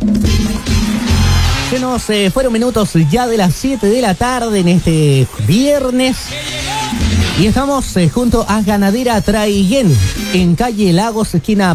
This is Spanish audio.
Se nos fueron minutos ya de las 7 de la tarde en este viernes. Y estamos junto a Ganadera Traiguén, en calle Lagos, esquina